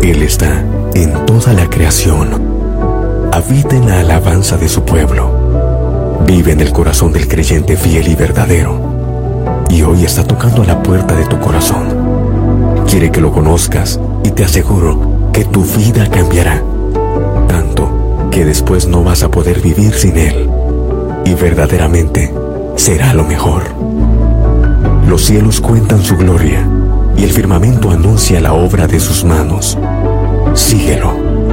Él está en toda la creación. Habita en la alabanza de su pueblo. Vive en el corazón del creyente fiel y verdadero. Y hoy está tocando a la puerta de tu corazón. Quiere que lo conozcas y te aseguro que tu vida cambiará. Tanto que después no vas a poder vivir sin Él. Y verdaderamente será lo mejor. Los cielos cuentan su gloria y el firmamento anuncia la obra de sus manos. Síguelo